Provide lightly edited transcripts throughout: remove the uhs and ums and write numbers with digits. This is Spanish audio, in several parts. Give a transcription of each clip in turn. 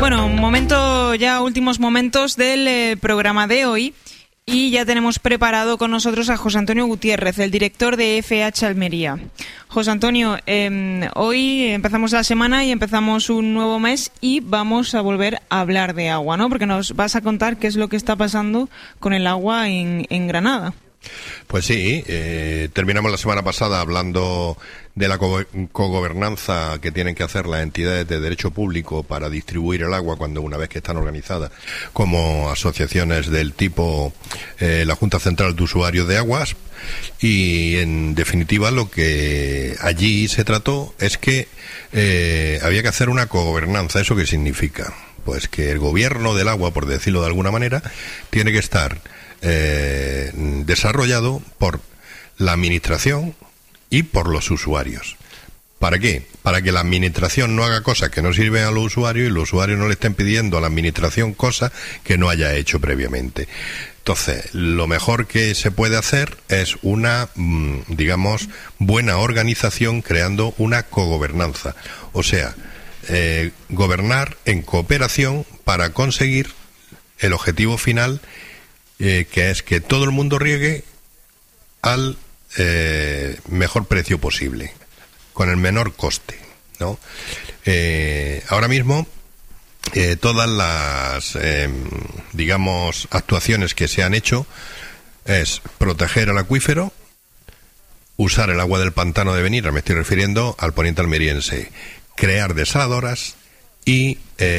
Bueno, últimos momentos del programa de hoy, y ya tenemos preparado con nosotros a José Antonio Gutiérrez, el director de FH Almería. José Antonio, hoy empezamos la semana y empezamos un nuevo mes y vamos a volver a hablar de agua, ¿no? Porque nos vas a contar qué es lo que está pasando con el agua en Granada. Pues sí, terminamos la semana pasada hablando de la cogobernanza que tienen que hacer las entidades de derecho público para distribuir el agua una vez que están organizadas como asociaciones del tipo la Junta Central de Usuarios de Aguas, y en definitiva lo que allí se trató es que había que hacer una cogobernanza. ¿Eso qué significa? Pues que el gobierno del agua, por decirlo de alguna manera, tiene que estar desarrollado por la administración y por los usuarios. ¿Para qué? Para que la administración no haga cosas que no sirven a los usuarios y los usuarios no le estén pidiendo a la administración cosas que no haya hecho previamente. Entonces, lo mejor que se puede hacer es una, buena organización creando una cogobernanza. O sea, gobernar en cooperación para conseguir el objetivo final, que es que todo el mundo riegue al mejor precio posible, con el menor coste, ¿no? Ahora mismo todas las actuaciones que se han hecho es proteger el acuífero, usar el agua del pantano de Benira, me estoy refiriendo al poniente almeriense, crear desaladoras y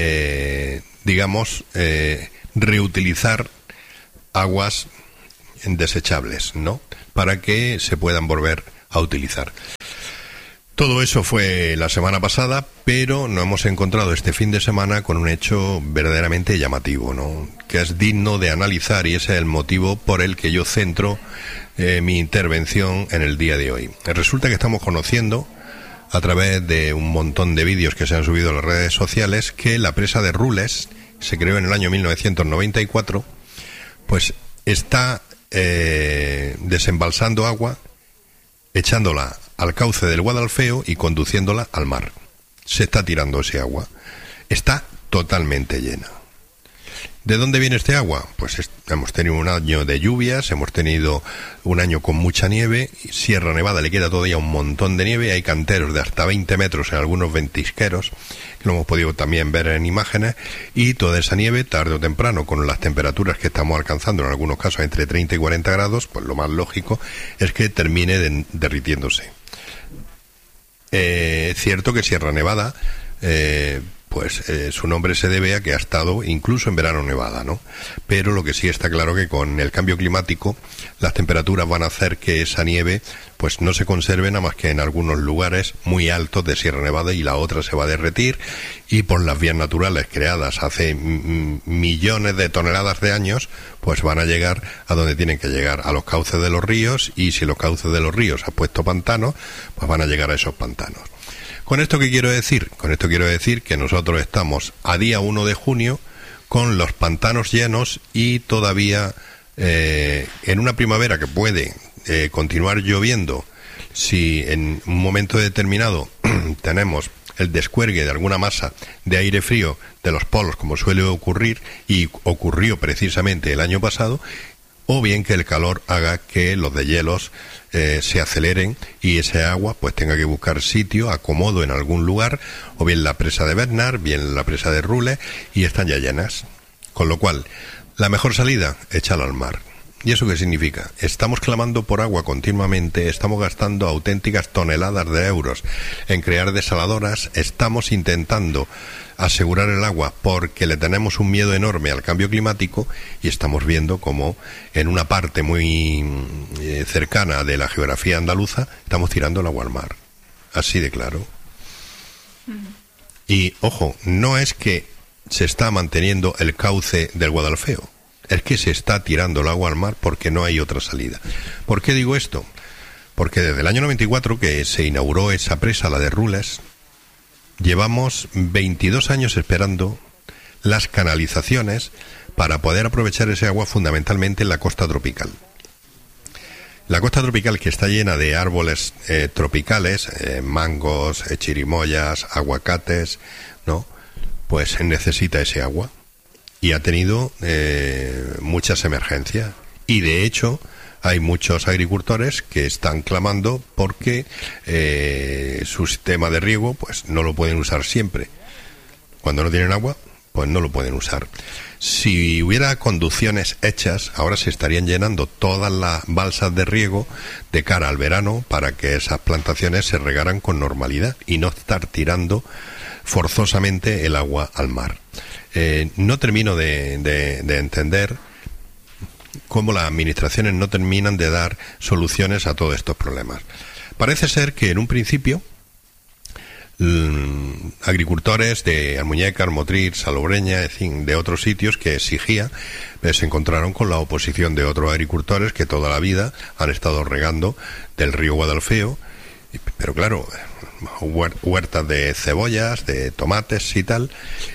reutilizar aguas desechables, ¿no?, para que se puedan volver a utilizar. Todo eso fue la semana pasada, pero nos hemos encontrado este fin de semana con un hecho verdaderamente llamativo, ¿no?, que es digno de analizar, y ese es el motivo por el que yo centro mi intervención en el día de hoy. Resulta que estamos conociendo, a través de un montón de vídeos que se han subido a las redes sociales, que la presa de Rules se creó en el año 1994, pues está desembalsando agua, echándola al cauce del Guadalfeo y conduciéndola al mar. Se está tirando ese agua. Está totalmente llena. ¿De dónde viene este agua? Pues hemos tenido un año de lluvias, hemos tenido un año con mucha nieve. Sierra Nevada le queda todavía un montón de nieve, hay canteros de hasta 20 metros en algunos ventisqueros, que lo hemos podido también ver en imágenes, y toda esa nieve, tarde o temprano, con las temperaturas que estamos alcanzando, en algunos casos entre 30 y 40 grados, pues lo más lógico es que termine derritiéndose. Es cierto que Sierra Nevada, su nombre se debe a que ha estado incluso en verano nevada, ¿no? Pero lo que sí está claro que con el cambio climático las temperaturas van a hacer que esa nieve pues no se conserve nada más que en algunos lugares muy altos de Sierra Nevada, y la otra se va a derretir, y por las vías naturales creadas hace millones de toneladas de años, pues van a llegar a donde tienen que llegar, a los cauces de los ríos, y si los cauces de los ríos han puesto pantanos, pues van a llegar a esos pantanos. ¿Con esto qué quiero decir? Con esto quiero decir que nosotros estamos a día 1 de junio con los pantanos llenos, y todavía en una primavera que puede continuar lloviendo, si en un momento determinado tenemos el descuelgue de alguna masa de aire frío de los polos, como suele ocurrir, y ocurrió precisamente el año pasado, o bien que el calor haga que los deshielos se aceleren y ese agua pues tenga que buscar sitio, acomodo en algún lugar, o bien la presa de Bernard, bien la presa de Rules, y están ya llenas. Con lo cual, la mejor salida, échala al mar. ¿Y eso qué significa? Estamos clamando por agua continuamente, estamos gastando auténticas toneladas de euros en crear desaladoras, estamos intentando asegurar el agua porque le tenemos un miedo enorme al cambio climático, y estamos viendo como en una parte muy cercana de la geografía andaluza estamos tirando el agua al mar. Así de claro. Y, ojo, no es que se está manteniendo el cauce del Guadalfeo, es que se está tirando el agua al mar porque no hay otra salida. ¿Por qué digo esto? Porque desde el año 94, que se inauguró esa presa, la de Rules, llevamos 22 años esperando las canalizaciones para poder aprovechar ese agua, fundamentalmente en la costa tropical. La costa tropical, que está llena de árboles tropicales, mangos, chirimoyas, aguacates, ¿no? pues necesita ese agua y ha tenido muchas emergencias. Y de hecho hay muchos agricultores que están clamando porque su sistema de riego pues no lo pueden usar siempre. Cuando no tienen agua, pues no lo pueden usar. Si hubiera conducciones hechas, ahora se estarían llenando todas las balsas de riego de cara al verano para que esas plantaciones se regaran con normalidad y no estar tirando forzosamente el agua al mar. No termino de entender cómo las administraciones no terminan de dar soluciones a todos estos problemas. Parece ser que en un principio agricultores de Almuñécar, Motril, Salobreña, de otros sitios que exigía, se encontraron con la oposición de otros agricultores que toda la vida han estado regando del río Guadalfeo, pero claro, huertas de cebollas, de tomates y tal,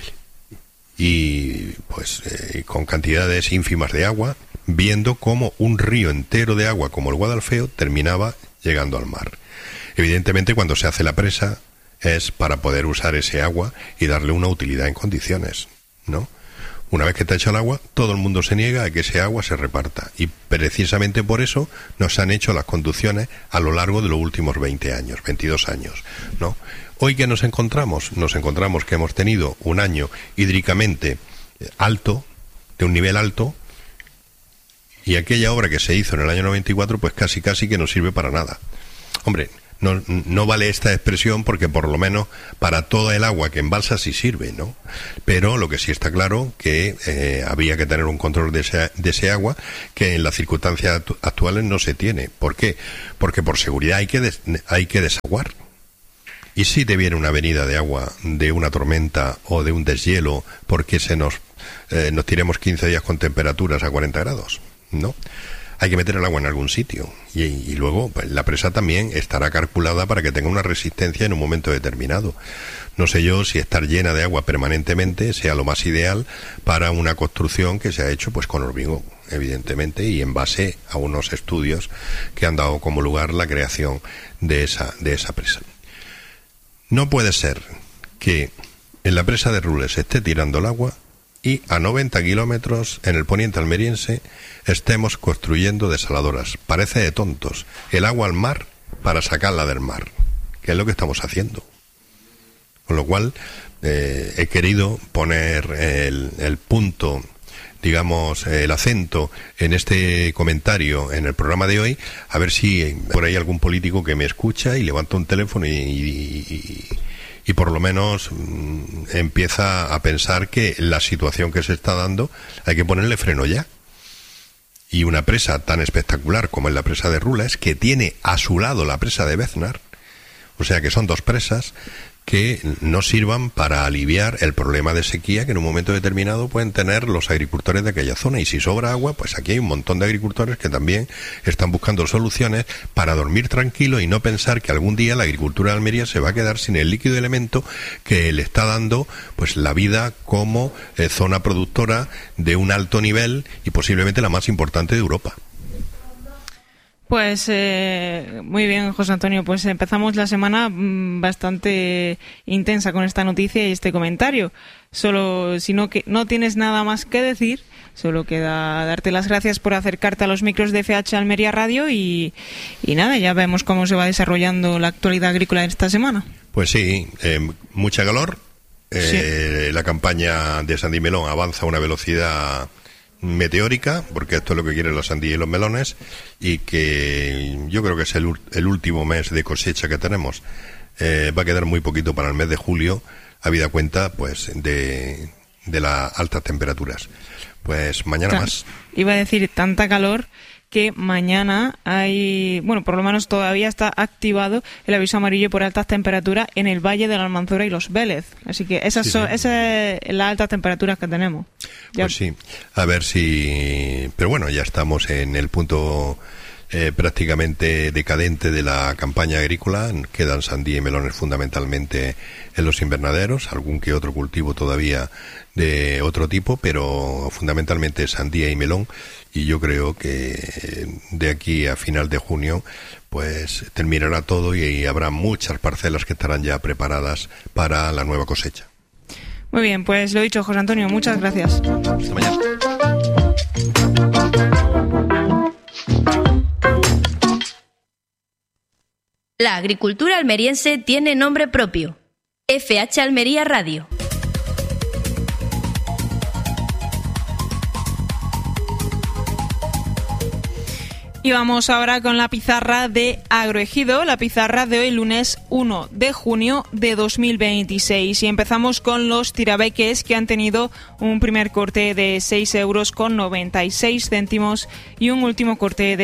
y pues con cantidades ínfimas de agua, viendo cómo un río entero de agua como el Guadalfeo terminaba llegando al mar. Evidentemente, cuando se hace la presa es para poder usar ese agua y darle una utilidad en condiciones, ¿no? Una vez que está hecho el agua, todo el mundo se niega a que ese agua se reparta, y precisamente por eso nos han hecho las conducciones a lo largo de los últimos 20 años, 22 años, ¿no? Hoy, ¿qué nos encontramos? Nos encontramos que hemos tenido un año hídricamente alto, de un nivel alto, y aquella obra que se hizo en el año 94, pues casi que no sirve para nada. Hombre, no vale esta expresión porque por lo menos para toda el agua que embalsa sí sirve, ¿no? Pero lo que sí está claro que había que tener un control de ese agua que en las circunstancias actuales no se tiene. ¿Por qué? Porque por seguridad hay que desaguar. Y si te viene una venida de agua de una tormenta o de un deshielo porque nos tiremos 15 días con temperaturas a 40 grados, ¿no? Hay que meter el agua en algún sitio y luego pues, la presa también estará calculada para que tenga una resistencia en un momento determinado. No sé yo si estar llena de agua permanentemente sea lo más ideal para una construcción que se ha hecho pues con hormigón, evidentemente, y en base a unos estudios que han dado como lugar la creación de esa presa. No puede ser que en la presa de Rules se esté tirando el agua y a 90 kilómetros en el poniente almeriense estemos construyendo desaladoras. Parece de tontos. El agua al mar para sacarla del mar, que es lo que estamos haciendo. Con lo cual, he querido poner el punto, digamos, el acento en este comentario en el programa de hoy, a ver si por ahí algún político que me escucha y levanta un teléfono y por lo menos empieza a pensar que la situación que se está dando hay que ponerle freno ya. Y una presa tan espectacular como es la presa de Rules, que tiene a su lado la presa de Beznar, o sea que son dos presas que no sirvan para aliviar el problema de sequía que en un momento determinado pueden tener los agricultores de aquella zona. Y si sobra agua, pues aquí hay un montón de agricultores que también están buscando soluciones para dormir tranquilo y no pensar que algún día la agricultura de Almería se va a quedar sin el líquido elemento que le está dando pues la vida como zona productora de un alto nivel y posiblemente la más importante de Europa. Pues muy bien, José Antonio, pues empezamos la semana bastante intensa con esta noticia y este comentario. Solo, si no tienes nada más que decir, solo queda darte las gracias por acercarte a los micros de FH Almería Radio y nada, ya vemos cómo se va desarrollando la actualidad agrícola esta semana. Pues sí, mucha calor. Sí. La campaña de sandía y melón avanza a una velocidad meteórica, porque esto es lo que quieren la sandía y los melones, y que yo creo que es el último mes de cosecha que tenemos. Va a quedar muy poquito para el mes de julio, habida cuenta pues de las altas temperaturas. Pues mañana más. Iba a decir, tanta calor que mañana hay, bueno, por lo menos todavía está activado el aviso amarillo por altas temperaturas en el Valle de la Almanzora y los Vélez. Así que esas son las altas temperaturas que tenemos. Ya. Pues sí, a ver si... Pero bueno, ya estamos en el punto prácticamente decadente de la campaña agrícola. Quedan sandía y melones fundamentalmente en los invernaderos, algún que otro cultivo todavía de otro tipo, pero fundamentalmente sandía y melón. Y yo creo que de aquí a final de junio pues terminará todo y habrá muchas parcelas que estarán ya preparadas para la nueva cosecha. Muy bien, pues lo dicho, José Antonio, muchas gracias. Hasta mañana. La agricultura almeriense tiene nombre propio. FH Almería Radio. Y vamos ahora con la pizarra de Agroejido, la pizarra de hoy lunes 1 de junio de 2026. Y empezamos con los tirabeques, que han tenido un primer corte de 6,96 € y un último corte de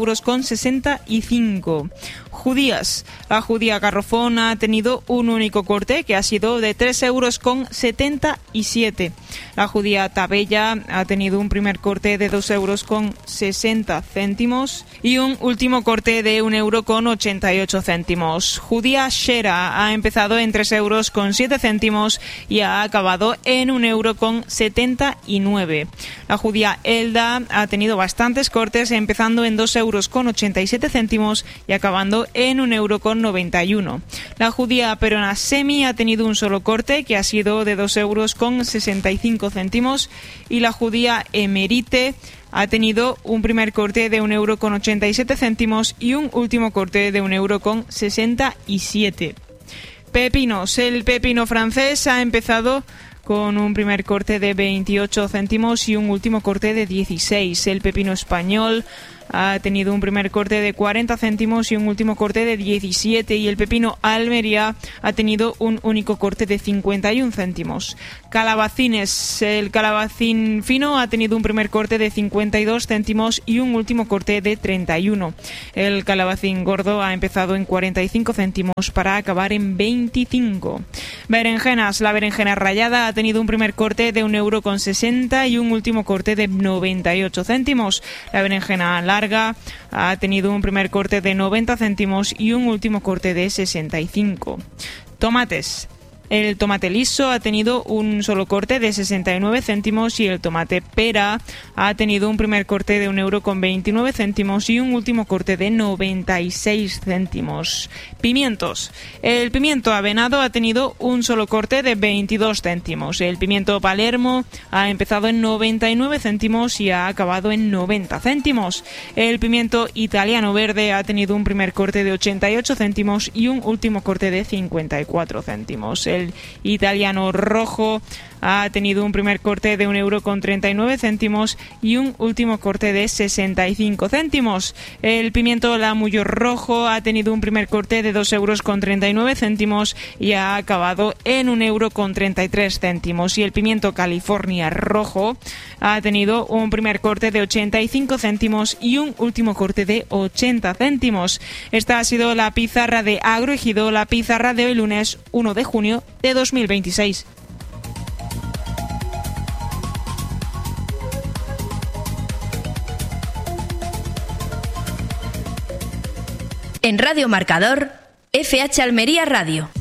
6,65 €. Judías. La judía garrofón ha tenido un único corte, que ha sido de 3,77 €. La judía tabella ha tenido un primer corte de 2,60 € y un último corte de 1,88 €. Judía Shera ha empezado en 3,07 € y ha acabado en 1,79 €. La judía Elda ha tenido bastantes cortes, empezando en 2,87 € y acabando en 1,91 €. La judía perona semi ha tenido un solo corte, que ha sido de 2,65 € y la judía emerite ha tenido un primer corte de 1,87 € y un último corte de 1,67 €. Pepinos. El pepino francés ha empezado con un primer corte de 28 céntimos y un último corte de 16. El pepino español ha tenido un primer corte de 40 céntimos y un último corte de 17, y el pepino Almería ha tenido un único corte de 51 céntimos. Calabacines. El calabacín fino ha tenido un primer corte de 52 céntimos y un último corte de 31. El calabacín gordo ha empezado en 45 céntimos para acabar en 25. Berenjenas. La berenjena rallada ha tenido un primer corte de 1,60 € y un último corte de 98 céntimos. La berenjena larga ha tenido un primer corte de 90 céntimos y un último corte de 65. Tomates. El tomate liso ha tenido un solo corte de 69 céntimos y el tomate pera ha tenido un primer corte de 1,29 € y un último corte de 96 céntimos. Pimientos. El pimiento avenado ha tenido un solo corte de 22 céntimos. El pimiento Palermo ha empezado en 99 céntimos y ha acabado en 90 céntimos. El pimiento italiano verde ha tenido un primer corte de 88 céntimos y un último corte de 54 céntimos. El italiano rojo ha tenido un primer corte de 1,39 € y un último corte de 65 céntimos. El pimiento lamullo rojo ha tenido un primer corte de 2,39 € y ha acabado en 1,33 €. Y el pimiento California rojo ha tenido un primer corte de 85 céntimos y un último corte de 80 céntimos. Esta ha sido la pizarra de Agroejido, la pizarra de hoy lunes 1 de junio de 2026. En Radio Marcador, FH Almería Radio.